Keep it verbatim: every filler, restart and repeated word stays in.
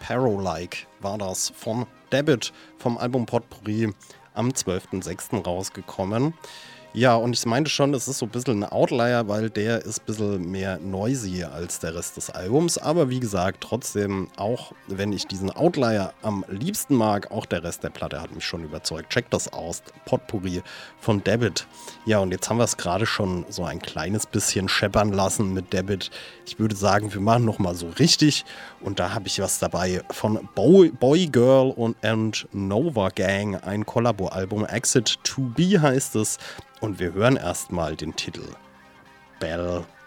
Sparrow-like war das von Dabbit vom Album Potpourri am zwölften sechsten rausgekommen. Ja, und ich meinte schon, es ist so ein bisschen ein Outlier, weil der ist ein bisschen mehr noisy als der Rest des Albums. Aber wie gesagt, trotzdem, auch wenn ich diesen Outlier am liebsten mag, auch der Rest der Platte hat mich schon überzeugt. Checkt das aus, Potpourri von Dabbit. Ja, und jetzt haben wir es gerade schon so ein kleines bisschen scheppern lassen mit Dabbit. Ich würde sagen, wir machen nochmal so richtig. Und da habe ich was dabei von Boy, Boy Girl und and Nova Gang, ein Kollabo-Album. Exit to Be heißt es. Und wir hören erstmal den Titel Belle